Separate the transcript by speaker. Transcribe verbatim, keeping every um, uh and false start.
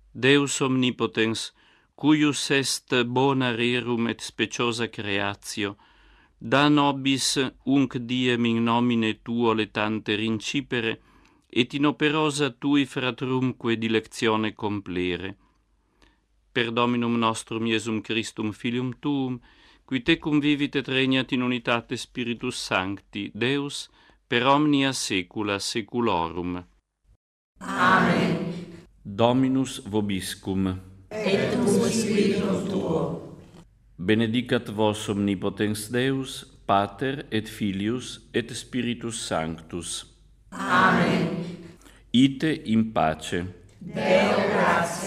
Speaker 1: Deus omnipotens, cuius est bona rerum et speciosa creatio, da nobis unc diem in nomine tuo letante rincipere, et in operosa tui fratrumque dilectione complere. Per Dominum nostrum Iesum Christum Filium tuum, qui tecum vivit et regnat in unitate Spiritus Sancti, Deus, per omnia saecula saeculorum.
Speaker 2: Amen.
Speaker 1: Dominus vobiscum.
Speaker 2: Et cum spiritum tuo.
Speaker 1: Benedicat vos omnipotens Deus, Pater et Filius et Spiritus Sanctus.
Speaker 2: Amen.
Speaker 1: Ite in pace.
Speaker 2: Deo gratias.